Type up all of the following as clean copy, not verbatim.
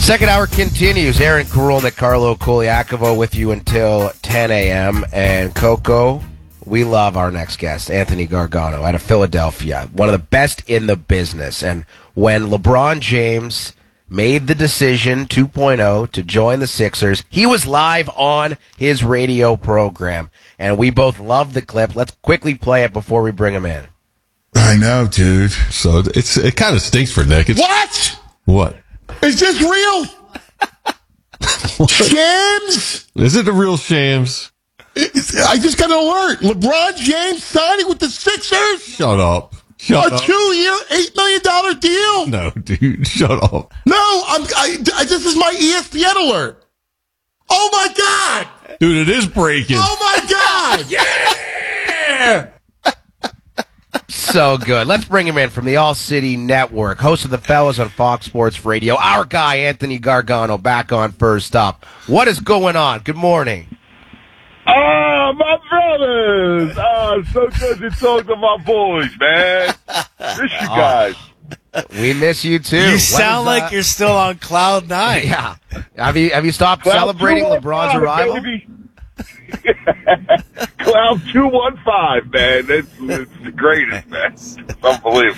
Second hour continues. Aaron Karolnik, Carlo Koliakovo with you until 10 a.m. And Coco, we love our next guest, Anthony Gargano, out of Philadelphia. One of the best in the business. And when LeBron James made the decision 2.0 to join the Sixers, he was live on his radio program. And we both love the clip. Let's quickly play it before we bring him in. I know, dude. So it kind of stinks for Nick. What? Is this real? Shams? Is it the real Shams? I just got an alert. LeBron James signing with the Sixers? Shut up. A 2-year, $8 million deal? No, dude, shut up. No, this is my ESPN alert. Oh, my God. Dude, it is breaking. Oh, my God. Yeah. So good. Let's bring him in from the All City Network, host of the Fellas on Fox Sports Radio. Our guy, Anthony Gargano, back on First Up. What is going on? Good morning. Oh, my brothers. Oh, so good to talk to my boys, man. Miss you guys. We miss you, too. You sound like you're still on Cloud 9. Yeah. Have you stopped celebrating LeBron's arrival? Cloud 215, man. It's the greatest, man. It's unbelievable.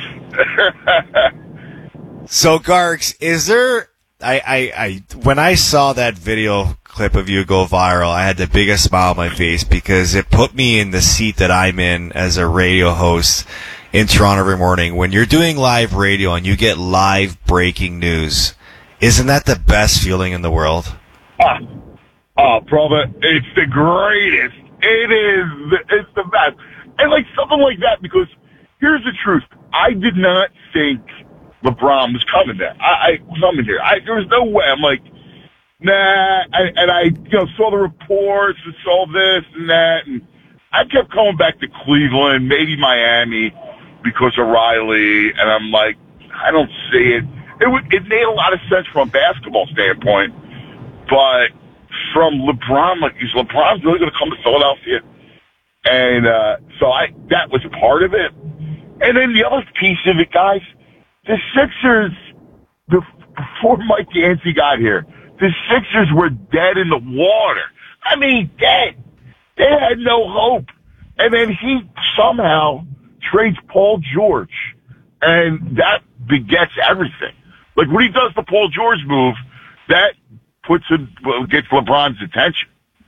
So, Gargs, is there... when I saw that video clip of you go viral, I had the biggest smile on my face because it put me in the seat that I'm in as a radio host in Toronto every morning. When you're doing live radio and you get live breaking news, isn't that the best feeling in the world? Oh, brother, it's the greatest. It's the best. And like something like that, because here's the truth. I did not think LeBron was coming there. I coming here. There was no way. I'm like, nah. And I saw the reports and saw this and that, and I kept coming back to Cleveland, maybe Miami, because of Riley. And I'm like, I don't see it. It made a lot of sense from a basketball standpoint, but from LeBron, like, is LeBron really going to come to Philadelphia? And so that was part of it. And then the other piece of it, guys, the Sixers, before Mike Yancey got here, the Sixers were dead in the water. I mean, dead. They had no hope. And then he somehow trades Paul George, and that begets everything. Like, when he does the Paul George move, that gets LeBron's attention.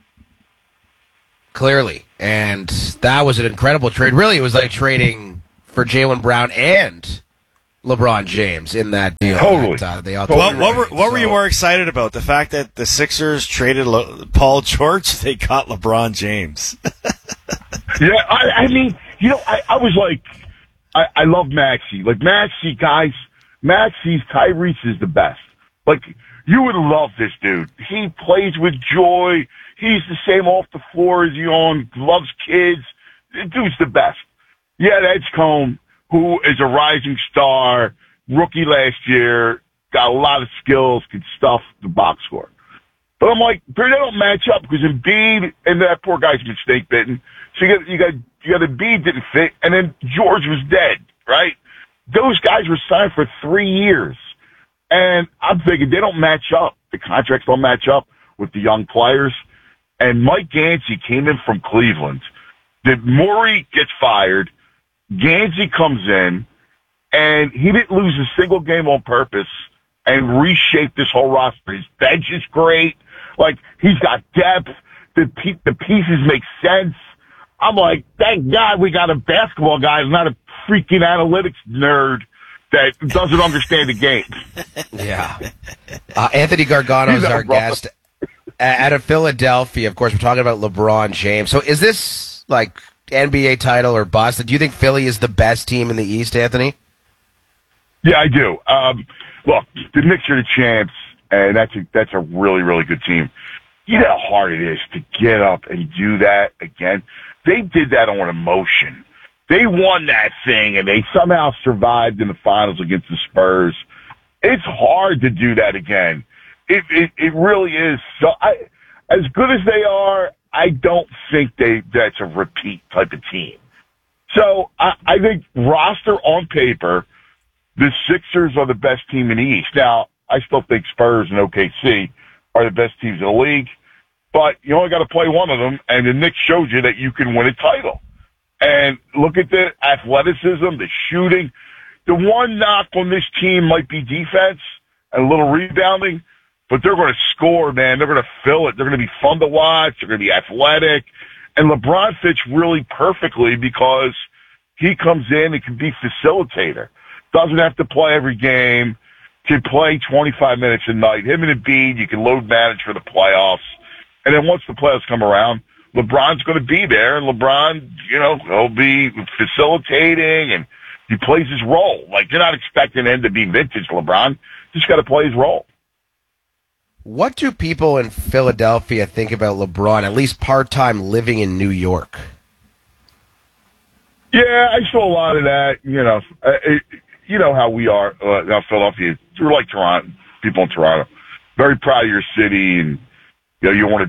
Clearly. And that was an incredible trade. Really, it was like trading for Jaylen Brown and LeBron James in that deal. Totally. What were you more excited about? The fact that the Sixers traded Paul George, they got LeBron James. Yeah, I mean, I was like, I love Maxey. Like, Maxey, guys, Tyrese is the best. Like, you would love this dude. He plays with joy. He's the same off the floor as you on. Loves kids. The dude's the best. Yeah, Edgecombe, who is a rising star, rookie last year, got a lot of skills, could stuff the box score. But I'm like, they don't match up because Embiid and that poor guy's been snake bitten. So you got Embiid didn't fit, and then George was dead, right? Those guys were signed for 3 years. And I'm thinking they don't match up. The contracts don't match up with the young players. And Mike Yancey came in from Cleveland. Morey gets fired. Yancey comes in, and he didn't lose a single game on purpose and reshaped this whole roster. His bench is great. Like, he's got depth. The pieces make sense. I'm like, thank God we got a basketball guy who's not a freaking analytics nerd that doesn't understand the game. Yeah. Anthony Gargano is our guest out of Philadelphia. Of course, we're talking about LeBron James. So is this like NBA title or bust? Do you think Philly is the best team in the East, Anthony? Yeah, I do. Look, the Knicks are the champs, and that's a really, really good team. You know how hard it is to get up and do that again. They did that on emotion. They won that thing, and they somehow survived in the finals against the Spurs. It's hard to do that again. It really is. So as good as they are, I don't think that's a repeat type of team. So I think roster on paper, the Sixers are the best team in the East. Now, I still think Spurs and OKC are the best teams in the league. But you only got to play one of them, and the Knicks showed you that you can win a title. And look at the athleticism, the shooting. The one knock on this team might be defense and a little rebounding, but they're going to score, man. They're going to fill it. They're going to be fun to watch. They're going to be athletic. And LeBron fits really perfectly because he comes in and can be facilitator. Doesn't have to play every game. Can play 25 minutes a night. Him and Embiid, you can load manage for the playoffs. And then once the playoffs come around, LeBron's going to be there, and LeBron, he'll be facilitating, and he plays his role. Like, you're not expecting him to be vintage LeBron. Just got to play his role. What do people in Philadelphia think about LeBron, at least part-time living in New York? Yeah, I saw a lot of that. You know how we are now, Philadelphia. We're like Toronto, people in Toronto. Very proud of your city, and you want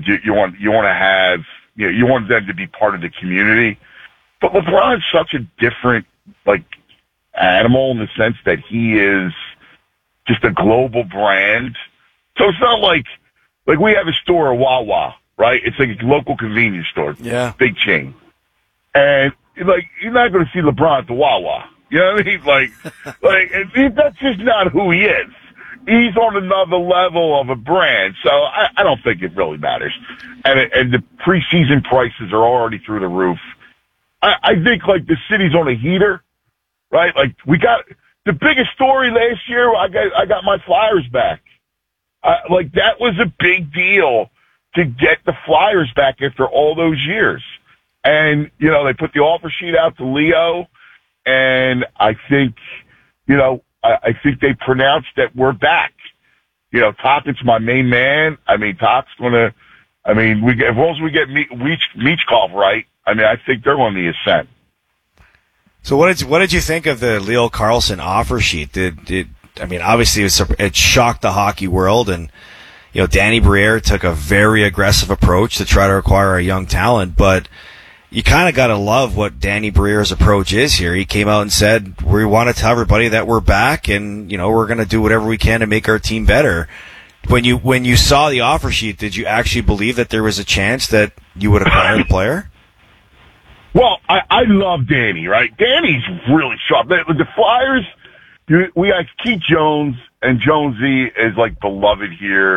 them to be part of the community. But LeBron's such a different animal in the sense that he is just a global brand. So it's not like we have a store, a Wawa, right? It's like a local convenience store, big chain, and you're not going to see LeBron at the Wawa. You know what I mean? That's just not who he is. He's on another level of a brand, so I don't think it really matters. And the preseason prices are already through the roof. I think the city's on a heater, right? We got the biggest story last year. I got my Flyers back. That was a big deal to get the Flyers back after all those years. And they put the offer sheet out to Leo, and I think I think they pronounced that we're back. Tocchet's my main man. I mean, Tocchet's gonna. I mean, as long as we get Michkov right, I mean, I think they're on the ascent. So what did you think of the Leo Carlsson offer sheet? Obviously it shocked the hockey world, and Danny Briere took a very aggressive approach to try to acquire a young talent, but you kind of got to love what Danny Briere's approach is here. He came out and said, we want to tell everybody that we're back, and we're going to do whatever we can to make our team better. When you saw the offer sheet, did you actually believe that there was a chance that you would acquire the player? Well, I love Danny, right? Danny's really sharp. The Flyers, we got Keith Jones, and Jonesy is beloved here.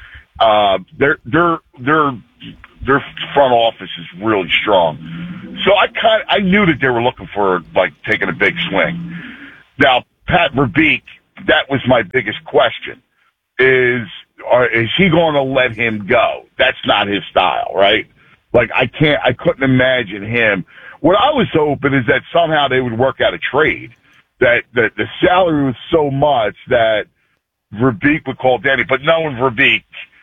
Their front office is really strong. So I knew that they were looking for taking a big swing. Now, Pat Verbeek, that was my biggest question. Is he going to let him go? That's not his style, right? I couldn't imagine him. What I was hoping is that somehow they would work out a trade. That the salary was so much that Verbeek would call Danny, but knowing Verbeek,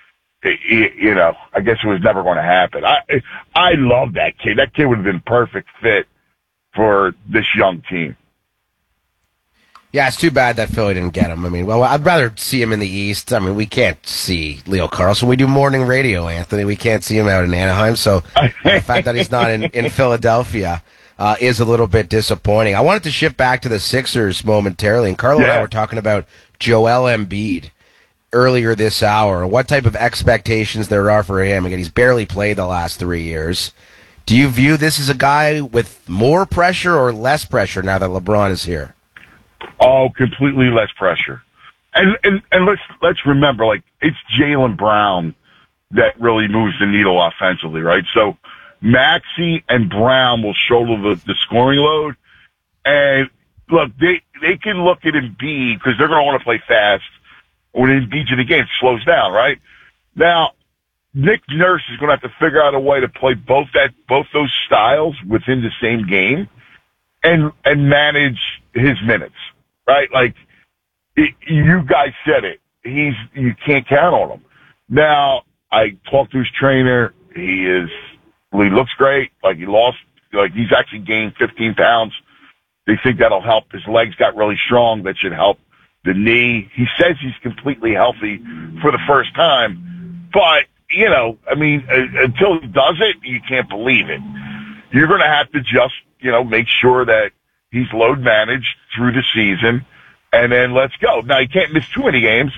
I guess it was never going to happen. I love that kid. That kid would have been perfect fit for this young team. Yeah, it's too bad that Philly didn't get him. I mean, well, I'd rather see him in the East. I mean, we can't see Leo Carlsson. We do morning radio, Anthony. We can't see him out in Anaheim. So the fact that he's not in Philadelphia is a little bit disappointing. I wanted to shift back to the Sixers momentarily. And Carlo and I were talking about Joel Embiid earlier this hour, what type of expectations there are for him. Again, he's barely played the last 3 years. Do you view this as a guy with more pressure or less pressure now that LeBron is here? Oh, completely less pressure. And let's remember, it's Jaylen Brown that really moves the needle offensively, right? So Maxey and Brown will shoulder the scoring load. And look, they can look at Embiid because they're going to want to play fast. When Embiid's in the game, it slows down, right? Now, Nick Nurse is going to have to figure out a way to play both those styles within the same game and manage his minutes, right? You guys said it. You can't count on him. Now, I talked to his trainer. He looks great. He's actually gained 15 pounds. They think that'll help. His legs got really strong. That should help the knee. He says he's completely healthy for the first time, but until he does it, you can't believe it. You're going to have to just, make sure that he's load managed through the season, and then let's go. Now, he can't miss too many games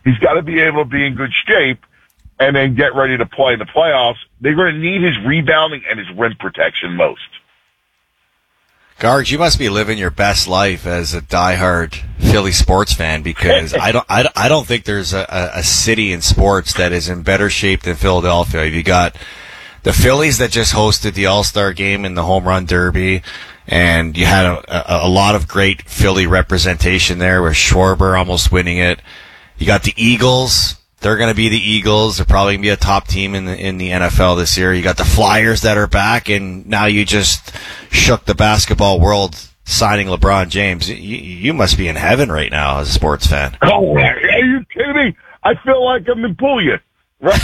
He's got to be able to be in good shape and then get ready to play in the playoffs. They're going to need his rebounding and his rim protection most. Garg, you must be living your best life as a diehard Philly sports fan, because I don't think there's a city in sports that is in better shape than Philadelphia. You got the Phillies that just hosted the All-Star game in the Home Run Derby, and you had a lot of great Philly representation there with Schwarber almost winning it. You got the Eagles. They're going to be the Eagles. They're probably going to be a top team in the NFL this year. You got the Flyers that are back, and now you just shook the basketball world signing LeBron James. You must be in heaven right now as a sports fan. Oh, are you kidding me? I feel like I'm in Puglia. Right?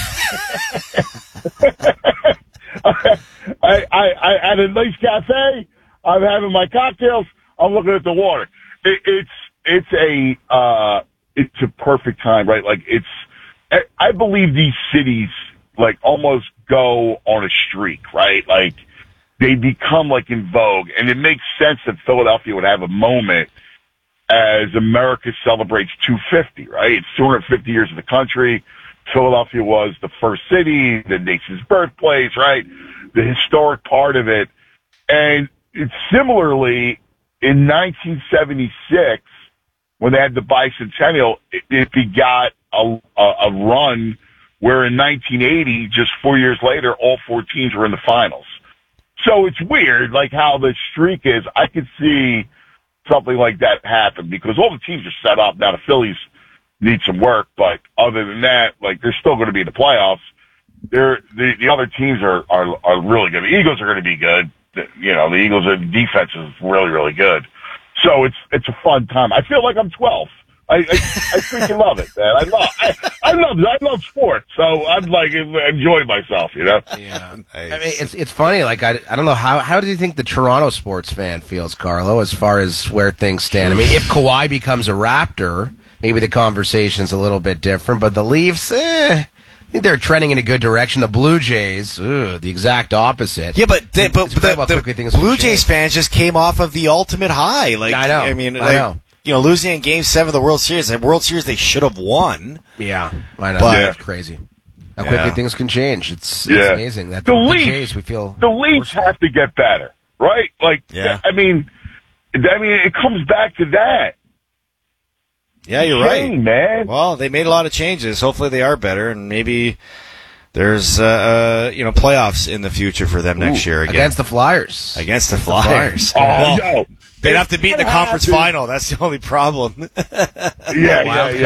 I at a nice cafe. I'm having my cocktails. I'm looking at the water. It's a perfect time, right? Like I believe these cities like almost go on a streak, right? Like they become like in vogue, and it makes sense that Philadelphia would have a moment as America celebrates 250, right? It's 250 years of the country. Philadelphia was the first city, the nation's birthplace, right? The historic part of it. And it's similarly in 1976, when they had the bicentennial, it begot a run where in 1980, just 4 years later, all four teams were in the finals. So it's weird, like how the streak is. I could see something like that happen because all the teams are set up. Now the Phillies need some work, but other than that, like they're still going to be in the playoffs. The other teams are really good. The Eagles are going to be good. The Eagles' defense is really, really good. So it's a fun time. I feel like I'm 12. I freaking love it, man. I love sports. So I'm like enjoying myself, you know? Yeah. I mean, it's funny. Like, I don't know how do you think the Toronto sports fan feels, Carlo, as far as where things stand? I mean, if Kawhi becomes a Raptor, maybe the conversation's a little bit different, but the Leafs, I think they're trending in a good direction. The Blue Jays, the exact opposite. Yeah, but the Blue Jays fans just came off of the ultimate high. Like, I know. I mean, I know. Losing in Game 7 of the World Series. The World Series they should have won. Yeah, I know. But, it's crazy. How quickly things can change. It's amazing. That the Leafs, Jays, we feel the Leafs have to get better, right? Like, I mean, it comes back to that. Yeah, you're right, man. Well, they made a lot of changes. Hopefully, they are better, and maybe there's playoffs in the future for them next year again against the Flyers. Against the Flyers. No. They'd have to beat the conference final. That's the only problem. Yeah.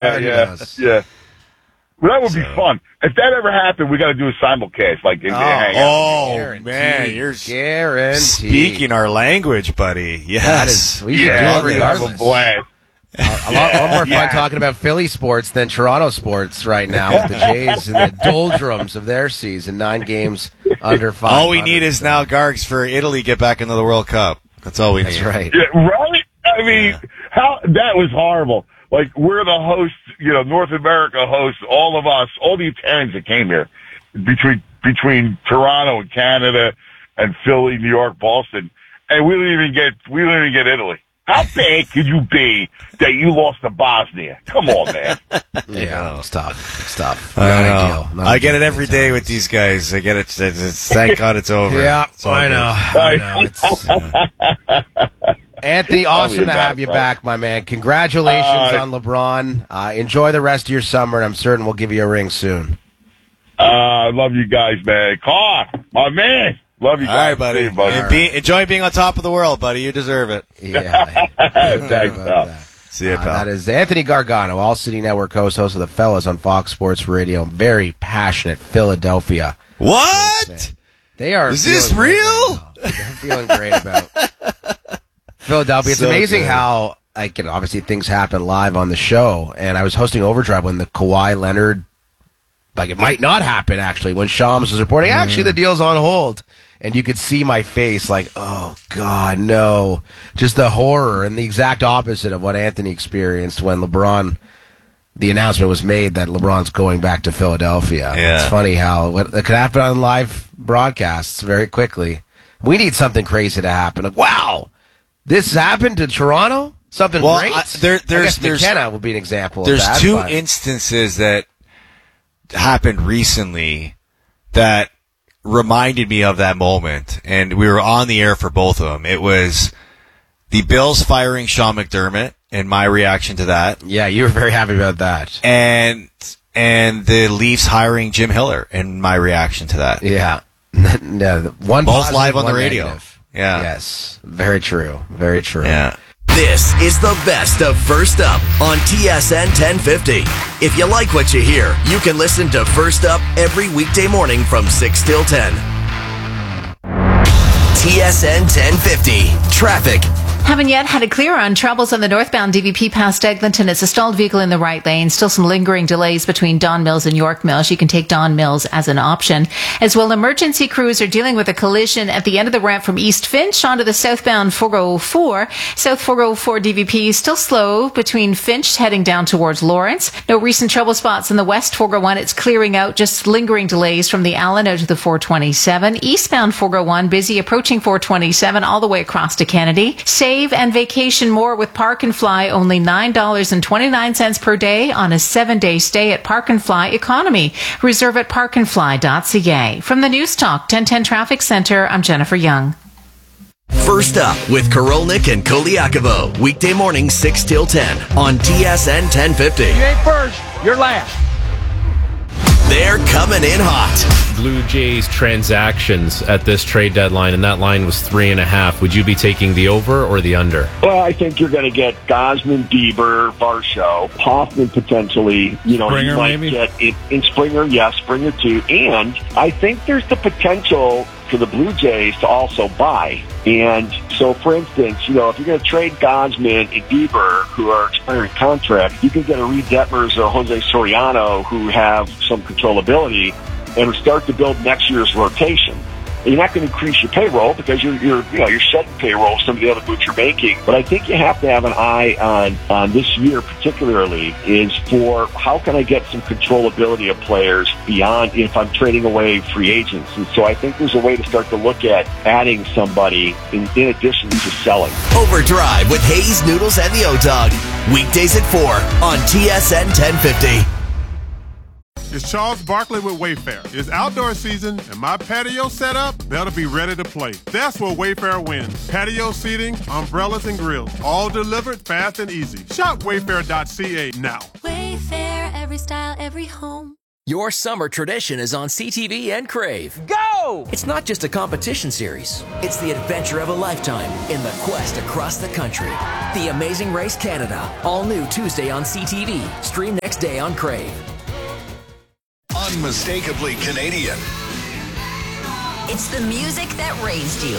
Well, that would be fun. If that ever happened, we got to do a simulcast, like hang out. Man, you're guaranteed. Speaking our language, buddy. Yes, we should do it regardless. A lot more fun talking about Philly sports than Toronto sports right now with the Jays and the doldrums of their season. 9 games under 500. All we need is now Gargs for Italy to get back into the World Cup. That's all we need. That's right. Yeah, right? I mean, how that was horrible. Like, we're the hosts, North America hosts, all of us, all the Italians that came here between Toronto and Canada and Philly, New York, Boston, and we didn't even get Italy. How bad could you be that you lost to Bosnia? Come on, man. Yeah, it's tough. I get it every day with these guys. I get it. Thank God it's over. Yeah, I know. Anthony, awesome to have you back, my man. Congratulations on LeBron. Enjoy the rest of your summer, and I'm certain we'll give you a ring soon. I love you guys, man. Carr, my man. Love you guys. All right, buddy. Buddy. Enjoy being on top of the world, buddy. You deserve it. Yeah. Thanks, pal. See you, pal. That is Anthony Gargano, All City Network host of The Fellas on Fox Sports Radio. Very passionate Philadelphia. What? They are. Is this real? They're feeling great about Philadelphia. It's amazing how, obviously things happen live on the show. And I was hosting Overdrive when the Kawhi Leonard, it might not happen, actually, when Shams was reporting, actually, the deal's on hold. And you could see my face like, oh, God, no. Just the horror and the exact opposite of what Anthony experienced when the announcement was made that LeBron's going back to Philadelphia. Yeah. It's funny how it could happen on live broadcasts very quickly. We need something crazy to happen. Like, wow, this happened to Toronto? something Well, great. there's McKenna will be an example of There's that. two instances that happened recently that reminded me of that moment, and we were on the air for both of them. It was the Bills firing Sean McDermott and my reaction to that. Yeah, you were very happy about that. And the Leafs hiring Jim Hiller and my reaction to that. Yeah. No, one both positive, live on the one radio. negative. Yeah. Yes. Very true. Very true. Yeah. This is the best of First Up on TSN 1050. If you like what you hear, you can listen to First Up every weekday morning from 6 till 10. TSN 1050. Traffic. Haven't yet had a clear on troubles on the northbound DVP past Eglinton. It's a stalled vehicle in the right lane. Still some lingering delays between Don Mills and York Mills. You can take Don Mills as an option. As well, emergency crews are dealing with a collision at the end of the ramp from East Finch onto the southbound 404. South 404 DVP still slow between Finch heading down towards Lawrence. No recent trouble spots in the west 401. It's clearing out. Just lingering delays from the Allen out to the 427. Eastbound 401 busy approaching 427 all the way across to Kennedy. Save and vacation more with Park and Fly. Only $9.29 per day on a 7-day stay at Park and Fly Economy. Reserve at parkandfly.ca. From the News Talk 1010 Traffic Center, I'm Jennifer Young. First Up with Korolnik and Koliakovo. Weekday morning 6 till 10 on TSN 1050. You ain't first, you're last. They're coming in hot. Blue Jays transactions at this trade deadline, and that line was 3.5. Would you be taking the over or the under? Well, I think you're going to get Gosman, Bieber, Varsho, Hoffman potentially. You know, Springer, you might maybe? get in Springer, yes, Springer too. And I think there's the potential for the Blue Jays to also buy. And so, for instance, you know, if you're going to trade Gosman and Bieber, who are expiring contracts, you can get a Reed Detmers or Jose Soriano, who have some controllability, and start to build next year's rotation. And you're not going to increase your payroll because you're shedding payroll some of the other moves you're making. But I think you have to have an eye on this year particularly is for how can I get some controllability of players beyond if I'm trading away free agents. And so I think there's a way to start to look at adding somebody in addition to selling. Overdrive with Hayes, Noodles, and the O-Dog. Weekdays at 4 on TSN 1050. It's Charles Barkley with Wayfair. It's outdoor season, and my patio setup better be ready to play. That's where Wayfair wins. Patio seating, umbrellas, and grills. All delivered fast and easy. Shop wayfair.ca now. Wayfair, every style, every home. Your summer tradition is on CTV and Crave. Go! It's not just a competition series. It's the adventure of a lifetime in the quest across the country. The Amazing Race Canada. All new Tuesday on CTV. Stream next day on Crave. Unmistakably Canadian. It's the music that raised you.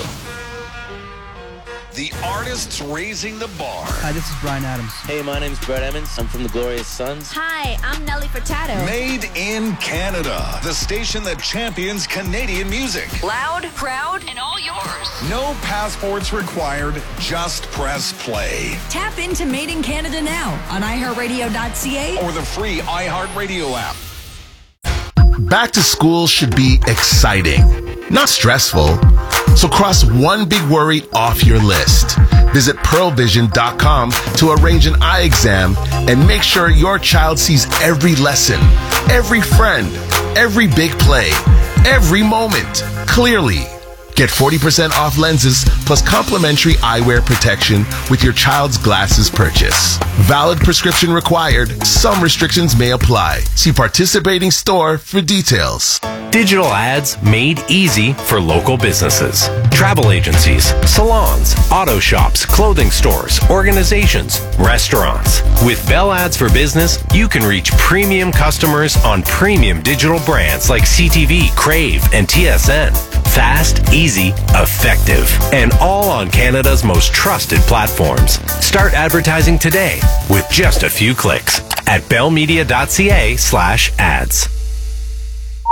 The artists raising the bar. Hi, this is Bryan Adams. Hey, my name's Brett Emmons. I'm from the Glorious Sons. Hi, I'm Nelly Furtado. Made in Canada. The station that champions Canadian music. Loud, proud, and all yours. No passports required. Just press play. Tap into Made in Canada now on iHeartRadio.ca or the free iHeartRadio app. Back to school should be exciting, not stressful. So cross one big worry off your list. Visit pearlvision.com to arrange an eye exam and make sure your child sees every lesson, every friend, every big play, every moment clearly. Get 40% off lenses plus complimentary eyewear protection with your child's glasses purchase. Valid prescription required. Some restrictions may apply. See participating store for details. Digital ads made easy for local businesses. Travel agencies, salons, auto shops, clothing stores, organizations, restaurants. With Bell Ads for Business, you can reach premium customers on premium digital brands like CTV, Crave, and TSN. Fast, easy, effective, and all on Canada's most trusted platforms. Start advertising today with just a few clicks at bellmedia.ca/ads.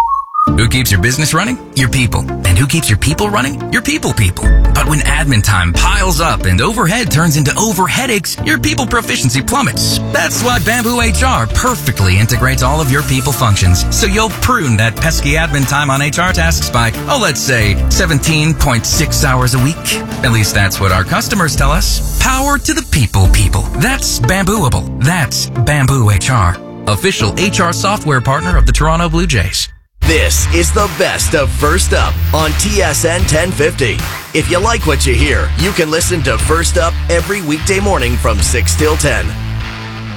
Who keeps your business running? Your people. And who keeps your people running? Your people. But when admin time piles up and overhead turns into overheadaches, your people proficiency plummets. That's why Bamboo HR perfectly integrates all of your people functions. So you'll prune that pesky admin time on HR tasks by, let's say 17.6 hours a week. At least that's what our customers tell us. Power to the people. That's Bambooable. That's Bamboo HR. Official HR software partner of the Toronto Blue Jays. This is the best of First Up on TSN 1050. If you like what you hear, you can listen to First Up every weekday morning from 6 till 10.